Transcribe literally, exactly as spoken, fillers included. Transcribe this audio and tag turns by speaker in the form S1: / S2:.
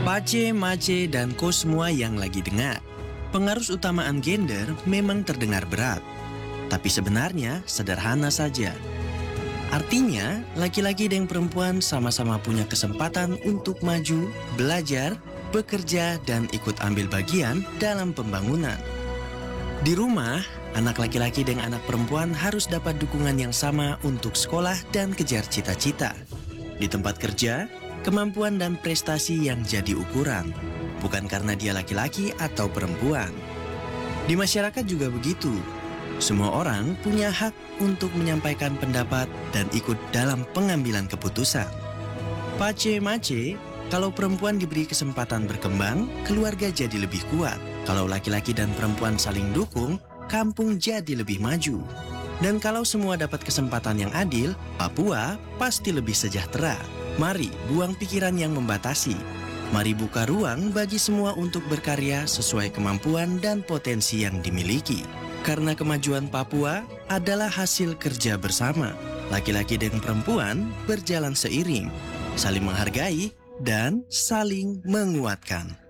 S1: Pace, Mace, dan Ko semua yang lagi dengar. Pengaruh utamaan gender memang terdengar berat, tapi sebenarnya sederhana saja. Artinya, laki-laki dan perempuan sama-sama punya kesempatan untuk maju, belajar, bekerja, dan ikut ambil bagian dalam pembangunan. Di rumah, anak laki-laki dan anak perempuan harus dapat dukungan yang sama untuk sekolah dan kejar cita-cita. Di tempat kerja, kemampuan dan prestasi yang jadi ukuran, bukan karena dia laki-laki atau perempuan. Di masyarakat juga begitu. Semua orang punya hak untuk menyampaikan pendapat dan ikut dalam pengambilan keputusan. Pace Mace, kalau perempuan diberi kesempatan berkembang, keluarga jadi lebih kuat. Kalau laki-laki dan perempuan saling dukung, kampung jadi lebih maju. Dan kalau semua dapat kesempatan yang adil, Papua pasti lebih sejahtera. Mari buang pikiran yang membatasi. Mari buka ruang bagi semua untuk berkarya sesuai kemampuan dan potensi yang dimiliki. Karena kemajuan Papua adalah hasil kerja bersama. Laki-laki dan perempuan berjalan seiring, saling menghargai dan saling menguatkan.